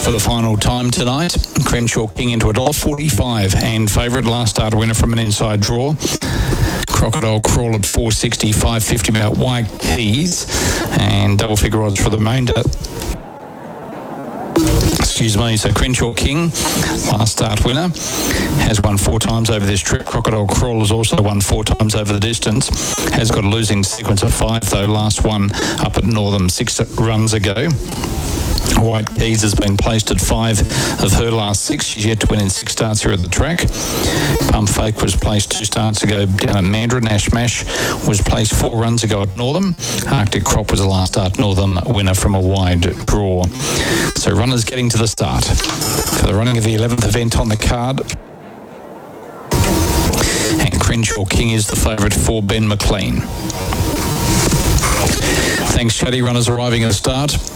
for the final time tonight. Crenshaw King into $1.45 and favourite. Last start winner from an inside draw. Crocodile Crawl at $4.60, $5.50 about White Keys, and double figure odds for the remainder. So Crenshaw King, last start winner, has won 4 times over this trip. Crocodile Crawl has also won 4 times over the distance. Has got a losing sequence of 5 though. Last one up at Northam 6 runs ago. White Keys has been placed at 5 of her last 6. She's yet to win in 6 starts here at the track. Pump Fake was placed 2 starts ago down at Mandurah. Nash Mash was placed 4 runs ago at Northam. Arctic Crop was the last start Northam winner from a wide draw. So runners getting to the start for the running of the 11th event on the card. And Crenshaw King is the favourite for Ben McLean. Thanks, Chatty. Runners arriving at the start.